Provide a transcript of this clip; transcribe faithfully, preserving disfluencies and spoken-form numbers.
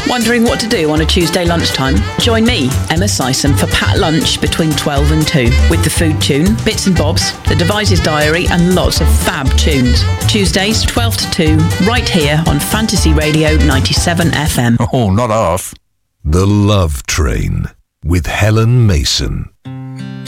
Wondering what to do on a Tuesday lunchtime? Join me, Emma Syson, for Pat Lunch between twelve and two with the Food Tune, Bits and Bobs, the Devices Diary and lots of fab tunes. Tuesdays twelve to two, right here on Fantasy Radio ninety-seven F M. Oh, not half. The Love Train with Helen Mason.